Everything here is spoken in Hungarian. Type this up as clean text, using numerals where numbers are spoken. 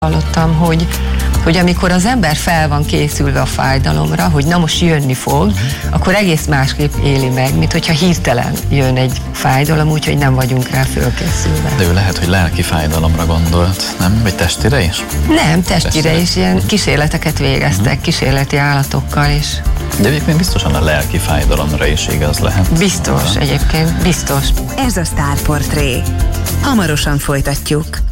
Hallottam, hogy amikor az ember fel van készülve a fájdalomra, hogy na most jönni fog, akkor egész másképp éli meg, mint hogyha hirtelen jön egy fájdalom, úgyhogy nem vagyunk rá fölkészülve. De ő lehet, hogy lelki fájdalomra gondolt, nem? Vagy testire is? Nem, testire is. Ilyen kísérleteket végeztek, kísérleti állatokkal is. De egyébként biztosan a lelki fájdalomra is igaz lehet. Biztos, egyébként biztos. Ez a Sztárportré. Hamarosan folytatjuk.